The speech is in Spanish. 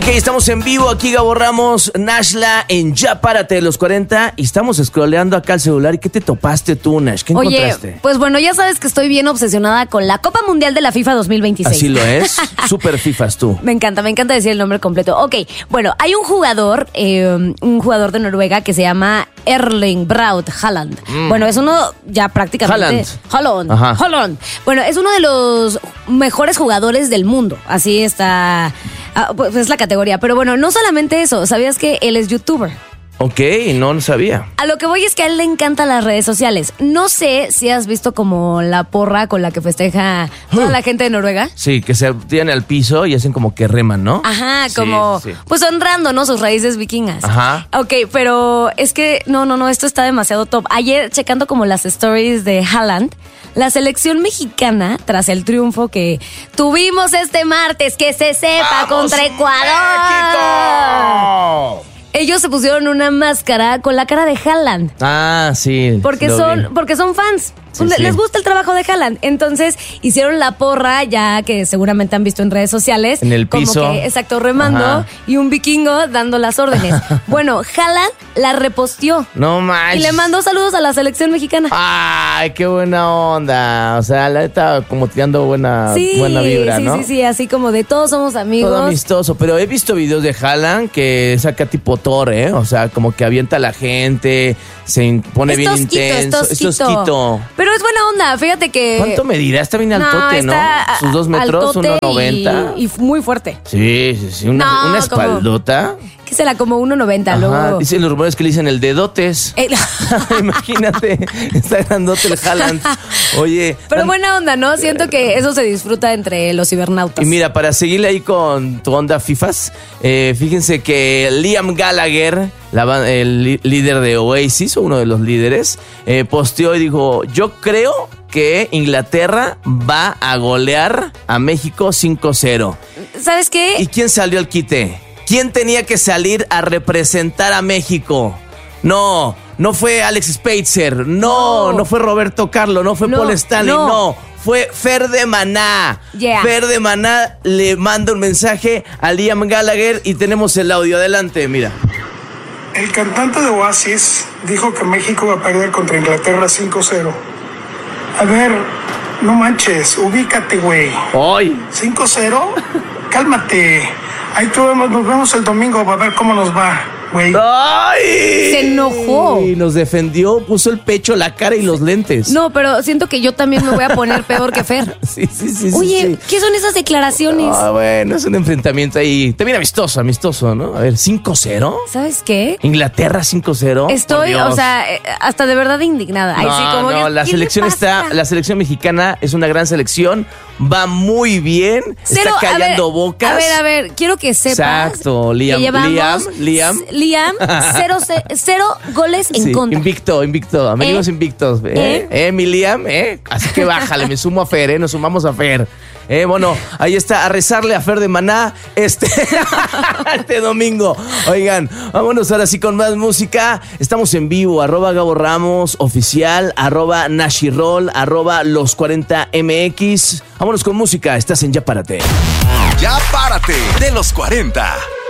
Ok, estamos en vivo, aquí Gabo Ramos, Nashla, en Ya Párate de los 40. Y estamos scrolleando acá el celular. ¿Y qué te topaste tú, Nash? ¿Qué encontraste? Oye, pues bueno, ya sabes que estoy bien obsesionada con la Copa Mundial de la FIFA 2026. Así lo es, super FIFAs tú. Me encanta decir el nombre completo. Ok, bueno, hay un jugador de Noruega que se llama Erling Braut Haaland. Bueno, es uno ya prácticamente... Haaland. Bueno, es uno de los mejores jugadores del mundo. Así está... pues es la categoría. Pero bueno, no solamente eso. ¿Sabías que él es youtuber? Ok, no lo sabía. A lo que voy es que a él le encantan las redes sociales. No sé si has visto como la porra con la que festeja toda la gente de Noruega. Sí, que se tiran al piso y hacen como que reman, ¿no? Ajá, como sí. Pues honrando, ¿no? Sus raíces vikingas. Ajá. Ok, pero es que no, esto está demasiado top. Ayer, checando como las stories de Haaland, la selección mexicana, tras el triunfo que tuvimos este martes, que se sepa, contra Ecuador. ¡México! Ellos se pusieron una máscara con la cara de Haaland. Ah, sí. Porque son fans. Sí, Les gusta el trabajo de Haaland. Entonces hicieron la porra, ya que seguramente han visto en redes sociales. En el piso. Como que, exacto, remando. Ajá. Y un vikingo dando las órdenes. Bueno, Haaland la reposteó. No manches. Y le mandó saludos a la selección mexicana. Ay, qué buena onda. O sea, la neta como tirando buena vibra, ¿no? Sí, así como de todos somos amigos. Todo amistoso. Pero he visto videos de Haaland que saca tipo Thor, ¿eh? O sea, como que avienta a la gente, se pone bien intenso. Es tosquito. Pero es buena onda, fíjate que... ¿Cuánto medirá? Está bien altote, ¿no? Sus 2 metros, 1.90. Y muy fuerte. Sí. Una espaldota. ¿Qué será? Como 1.90. Luego... Dicen los rumores que le dicen el dedotes. Imagínate, está grandote el Haaland. Oye. Pero buena onda, ¿no? Siento que eso se disfruta entre los cibernautas. Y mira, para seguirle ahí con tu onda FIFAs, fíjense que Liam Gallagher, el líder de Oasis, uno de los líderes, posteó y dijo: yo creo que Inglaterra va a golear a México 5-0. ¿Sabes qué? ¿Y quién salió al quite? ¿Quién tenía que salir a representar a México? No fue Alex Spitzer, no fue Roberto Carlos, no fue Paul Stanley, no. Fue Fer de Maná. Yeah. Fer de Maná le manda un mensaje a Liam Gallagher y tenemos el audio. Adelante, mira. El cantante de Oasis dijo que México va a perder contra Inglaterra 5-0. A ver, no manches, ubícate, güey. ¡Ay! ¿5-0? Cálmate. Ahí nos vemos el domingo a ver cómo nos va, güey. ¡Ay! Se enojó. Y nos defendió, puso el pecho, la cara y los lentes. No, pero siento que yo también me voy a poner peor que Fer. Sí. Oye, ¿qué son esas declaraciones? Bueno, es un enfrentamiento ahí. También amistoso, ¿no? A ver, 5-0. ¿Sabes qué? Inglaterra 5-0. Estoy, o sea, hasta de verdad indignada. Ay, sí, como la selección la selección mexicana es una gran selección. Va muy bien. Está callando bocas. A ver, quiero que sepas. Exacto, Liam. Liam, cero goles en contra. Invicto. Amigos invictos. Mi Liam, Así que bájale, me sumo a Fer, nos sumamos a Fer. Bueno, ahí está, a rezarle a Fer de Maná este domingo. Oigan, vámonos ahora sí con más música. Estamos en vivo, @Gabo Ramos oficial, @Nashirol, @Los40MX. Vámonos con música, estás en Ya Párate. Ya Párate de los 40.